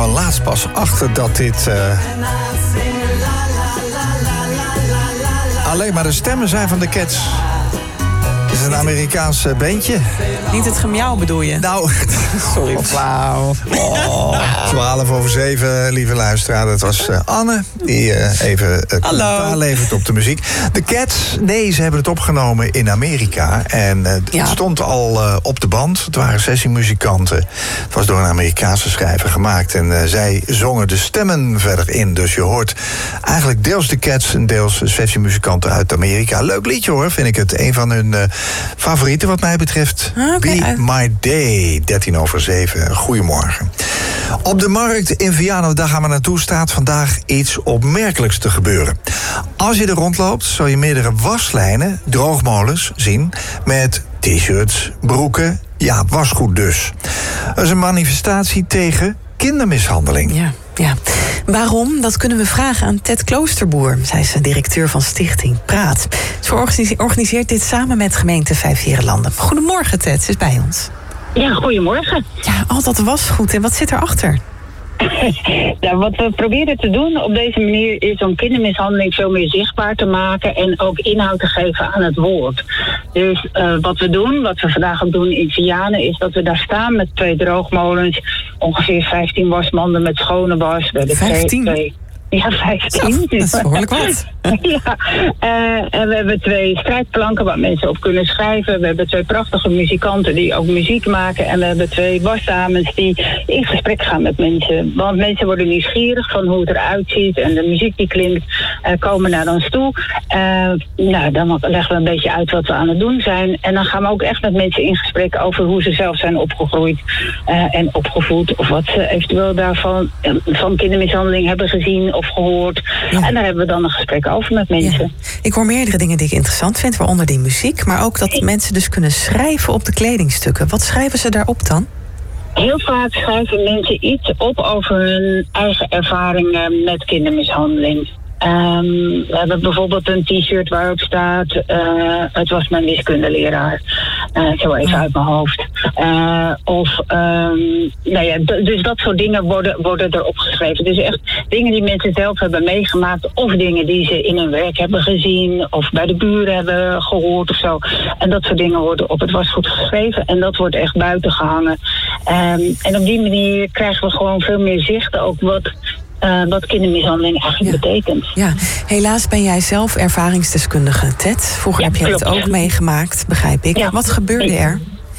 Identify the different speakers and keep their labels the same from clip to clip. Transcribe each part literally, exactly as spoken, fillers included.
Speaker 1: kwamen we laatst pas achter dat dit Uh... alleen maar de stemmen zijn van de Cats. Het is een Amerikaans bandje.
Speaker 2: Niet het gemiauw bedoel je?
Speaker 1: Nou,
Speaker 2: sorry, flauw.
Speaker 1: Oh, twaalf over zeven, lieve luisteraar. Dat was uh, Anne, die uh, even uh, commentaar levert op de muziek. De Cats, nee, ze hebben het opgenomen in Amerika. En uh, ja. het stond al uh, op de band. Het waren sessiemuzikanten. Het was door een Amerikaanse schrijver gemaakt. En uh, zij zongen de stemmen verder in. Dus je hoort eigenlijk deels de Cats en deels sessiemuzikanten uit Amerika. Leuk liedje hoor, vind ik het. Een van hun uh, favorieten wat mij betreft. Ah, okay. Be My Day, dertien over zeven. Goedemorgen. Op de markt in Vianen, daar gaan we naartoe, staat vandaag iets opmerkelijks te gebeuren. Als je er rondloopt, zal je meerdere waslijnen, droogmolens, zien met t-shirts, broeken, ja, wasgoed dus. Dat is een manifestatie tegen kindermishandeling.
Speaker 2: Ja. Ja, waarom? Dat kunnen we vragen aan Ted Kloosterboer. Zij is directeur van Stichting Praat. Ze organiseert dit samen met gemeente Vijfheerenlanden. Goedemorgen Ted, ze is bij ons.
Speaker 3: Ja, goedemorgen.
Speaker 2: Ja, al dat wasgoed. En wat zit erachter?
Speaker 3: Nou, wat we proberen te doen op deze manier is om kindermishandeling veel meer zichtbaar te maken en ook inhoud te geven aan het woord. Dus uh, wat we doen, wat we vandaag ook doen in Vianen, is dat we daar staan met twee droogmolens, ongeveer vijftien wasmanden met schone was. We hebben
Speaker 2: vijftien?
Speaker 3: Twee, twee, ja, vijftien.
Speaker 2: Zo, dat is behoorlijk wat.
Speaker 3: Ja, uh, en we hebben twee strijdplanken waar mensen op kunnen schrijven. We hebben twee prachtige muzikanten die ook muziek maken. En we hebben twee wasdames die in gesprek gaan met mensen. Want mensen worden nieuwsgierig van hoe het eruit ziet. En de muziek die klinkt, uh, komen naar ons toe. Uh, nou, dan leggen we een beetje uit wat we aan het doen zijn. En dan gaan we ook echt met mensen in gesprek over hoe ze zelf zijn opgegroeid uh, en opgevoed. Of wat ze eventueel daarvan uh, van kindermishandeling hebben gezien of gehoord. Ja. En daar hebben we dan een gesprek over met mensen.
Speaker 2: Ja. Ik hoor meerdere dingen die ik interessant vind, waaronder die muziek, maar ook dat mensen dus kunnen schrijven op de kledingstukken. Wat schrijven ze daarop dan?
Speaker 3: Heel vaak schrijven mensen iets op over hun eigen ervaringen met kindermishandeling. Um, we hebben bijvoorbeeld een t-shirt waarop staat, uh, het was mijn wiskundeleraar. Uh, zo even uit mijn hoofd. Uh, of, um, nou ja, d- dus dat soort dingen worden, worden erop geschreven. Dus echt dingen die mensen zelf hebben meegemaakt, of dingen die ze in hun werk hebben gezien, of bij de buren hebben gehoord of zo. En dat soort dingen worden op het wasgoed geschreven en dat wordt echt buiten gehangen. Um, en op die manier krijgen we gewoon veel meer zicht ook wat Uh, wat kindermishandeling eigenlijk ja. betekent.
Speaker 2: Ja, helaas ben jij zelf ervaringsdeskundige, Ted. Vroeger ja, heb je klopt. het ook meegemaakt, begrijp ik. Ja. Wat gebeurde er?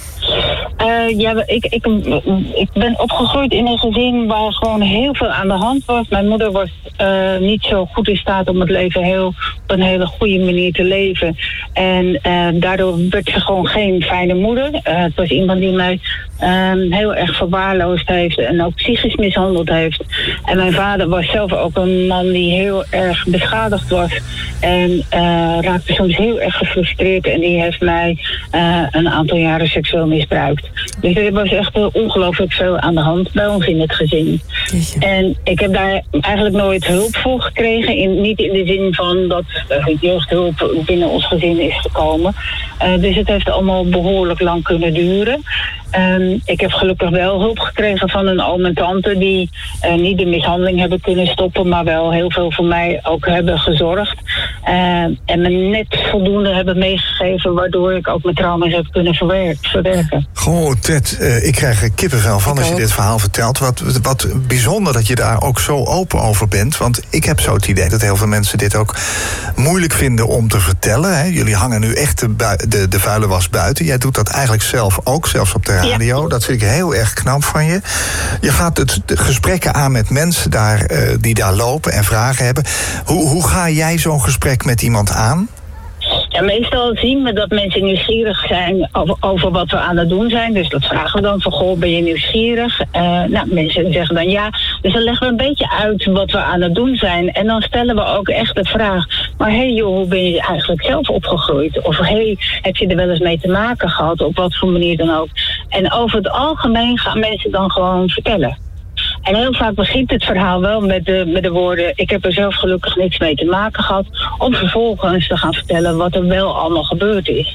Speaker 3: Uh, ja, ik, ik, ik ben opgegroeid in een gezin waar gewoon heel veel aan de hand was. Mijn moeder was uh, niet zo goed in staat om het leven heel, op een hele goede manier te leven. En uh, daardoor werd ze gewoon geen fijne moeder. Uh, het was iemand die mij um, heel erg verwaarloosd heeft en ook psychisch mishandeld heeft. En mijn vader was zelf ook een man die heel erg beschadigd was. En uh, raakte soms heel erg gefrustreerd. En die heeft mij uh, een aantal jaren seksueel misbruikt. Dus er was echt ongelooflijk veel aan de hand bij ons in het gezin. Jeetje. En ik heb daar eigenlijk nooit hulp voor gekregen. In, niet in de zin van dat uh, jeugdhulp binnen ons gezin is gekomen. Uh, dus het heeft allemaal behoorlijk lang kunnen duren. Um, ik heb gelukkig wel hulp gekregen van een oom en tante die uh, niet de mishandeling hebben kunnen stoppen, maar wel heel veel voor mij ook hebben gezorgd. Uh, en me net voldoende hebben meegegeven, waardoor ik ook mijn trauma's heb kunnen verwerken.
Speaker 1: Goh, Ted, uh, ik krijg er kippenvel van als je dit verhaal vertelt. Wat, wat bijzonder dat je daar ook zo open over bent. Want ik heb zo het idee dat heel veel mensen dit ook moeilijk vinden om te vertellen. Hè. Jullie hangen nu echt de, bui- de, de vuile was buiten. Jij doet dat eigenlijk zelf ook, zelfs op de radio. Ja. Dat vind ik heel erg knap van je. Je gaat het, de gesprekken aan met mensen daar, uh, die daar lopen en vragen hebben. Hoe, hoe ga jij zo'n gesprek met iemand aan?
Speaker 3: Ja, meestal zien we dat mensen nieuwsgierig zijn over, over wat we aan het doen zijn. Dus dat vragen we dan van, goh, ben je nieuwsgierig? Uh, nou, mensen zeggen dan ja. Dus dan leggen we een beetje uit wat we aan het doen zijn. En dan stellen we ook echt de vraag, maar hé hey joh, hoe ben je eigenlijk zelf opgegroeid? Of hé, hey, heb je er wel eens mee te maken gehad? Op wat voor manier dan ook. En over het algemeen gaan mensen dan gewoon vertellen. En heel vaak begint het verhaal wel met de, met de woorden, ik heb er zelf gelukkig niks mee te maken gehad, om vervolgens te gaan vertellen wat er wel allemaal gebeurd is.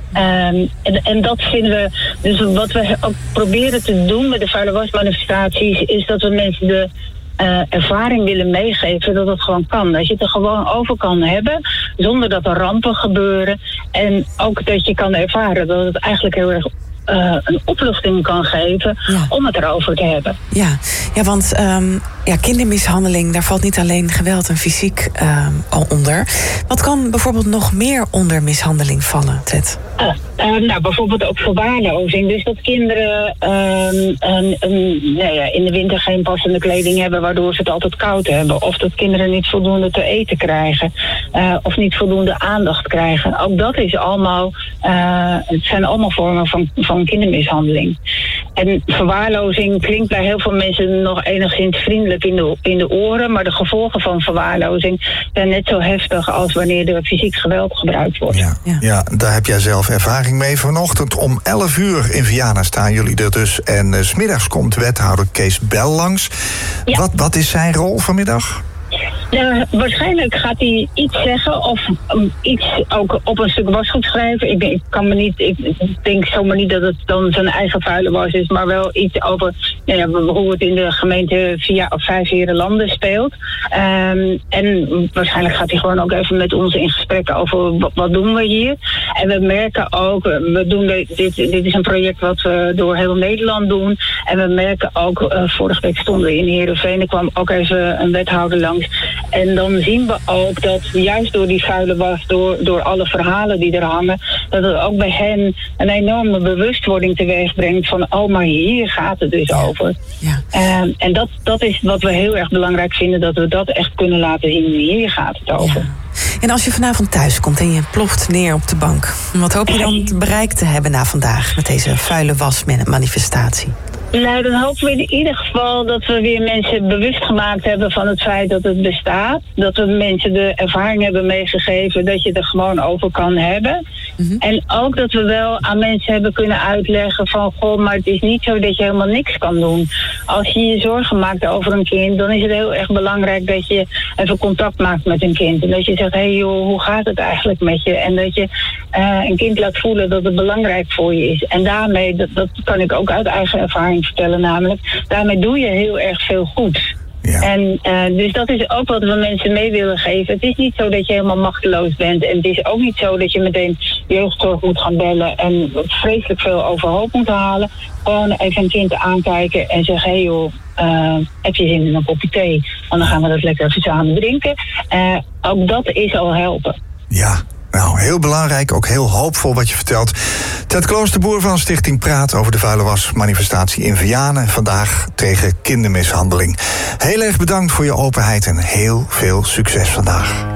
Speaker 3: Um, en, en dat vinden we, dus wat we ook proberen te doen met de vuile wasmanifestaties, is dat we mensen de uh, ervaring willen meegeven dat het gewoon kan. Dat je het er gewoon over kan hebben, zonder dat er rampen gebeuren. En ook dat je kan ervaren dat het eigenlijk heel erg Uh, een opluchting kan geven, ja, om het erover te hebben.
Speaker 2: Ja, ja want um, ja, kindermishandeling, daar valt niet alleen geweld en fysiek uh, al onder. Wat kan bijvoorbeeld nog meer onder mishandeling vallen, Ted?
Speaker 3: Uh, uh, nou, bijvoorbeeld ook verwaarlozing. Dus dat kinderen uh, een, een, nou ja, in de winter geen passende kleding hebben, waardoor ze het altijd koud hebben. Of dat kinderen niet voldoende te eten krijgen. Uh, of niet voldoende aandacht krijgen. Ook dat is allemaal, uh, het zijn allemaal vormen van, van kindermishandeling. En verwaarlozing klinkt bij heel veel mensen nog enigszins vriendelijk in de, in de oren, maar de gevolgen van verwaarlozing zijn net zo heftig als wanneer er fysiek geweld gebruikt wordt.
Speaker 1: Ja, ja. ja daar heb jij zelf ervaring mee. Vanochtend om elf uur in Vianen staan jullie er dus. En uh, 's middags komt wethouder Kees Bel langs. Ja. Wat, wat is zijn rol vanmiddag?
Speaker 3: Uh, waarschijnlijk gaat hij iets zeggen of um, iets ook op een stuk wasgoed schrijven. Ik, ik kan me niet, ik denk zomaar niet dat het dan zijn eigen vuile was is, maar wel iets over nou ja, hoe het in de gemeente via of Vijfheerenlanden speelt. Um, en waarschijnlijk gaat hij gewoon ook even met ons in gesprek over wat, wat doen we hier. En we merken ook, we doen dit, dit is een project wat we door heel Nederland doen. En we merken ook, uh, vorige week stonden we in Heerenveen, er kwam ook even een wethouder langs. En dan zien we ook dat juist door die vuile was, door, door alle verhalen die er hangen, dat het ook bij hen een enorme bewustwording teweeg brengt van, oh, maar hier gaat het dus ja. over. Ja. Um, en dat, dat is wat we heel erg belangrijk vinden, dat we dat echt kunnen laten zien. Hier gaat het over.
Speaker 2: Ja. En als je vanavond thuis komt en je ploft neer op de bank, wat hoop je dan bereikt te hebben na vandaag met deze vuile wasmanifestatie?
Speaker 3: Nou, dan hopen we in ieder geval dat we weer mensen bewust gemaakt hebben van het feit dat het bestaat. Dat we mensen de ervaring hebben meegegeven dat je er gewoon over kan hebben. Mm-hmm. En ook dat we wel aan mensen hebben kunnen uitleggen van, goh, maar het is niet zo dat je helemaal niks kan doen. Als je je zorgen maakt over een kind, dan is het heel erg belangrijk dat je even contact maakt met een kind. En dat je zegt, hé hey joh, hoe gaat het eigenlijk met je? En dat je uh, een kind laat voelen dat het belangrijk voor je is. En daarmee, dat, dat kan ik ook uit eigen ervaring vertellen namelijk, daarmee doe je heel erg veel goeds. Ja. En uh, dus dat is ook wat we mensen mee willen geven. Het is niet zo dat je helemaal machteloos bent. En het is ook niet zo dat je meteen jeugdzorg moet gaan bellen en vreselijk veel overhoop moet halen. Gewoon even een kind aankijken en zeggen, hé hey joh, uh, heb je zin in een kopje thee? Want dan gaan we dat lekker even samen drinken. Uh, ook dat is al helpen.
Speaker 1: Ja. Nou, heel belangrijk, ook heel hoopvol wat je vertelt. Ted Kloosterboer van Stichting Praat over de vuile wasmanifestatie in Vianen. Vandaag tegen kindermishandeling. Heel erg bedankt voor je openheid en heel veel succes vandaag.